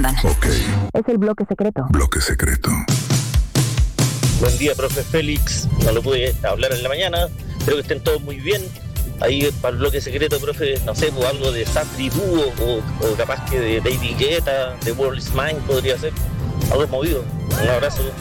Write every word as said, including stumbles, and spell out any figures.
Ok. Es el bloque secreto. Bloque secreto. Buen día, profe Félix. No lo pude hablar en la mañana. Espero que estén todos muy bien. Ahí para el bloque secreto, profe, no sé, pues algo de Safri Duo o, o capaz que de David Guetta, de World is Mine podría ser. Algo movido. Un abrazo.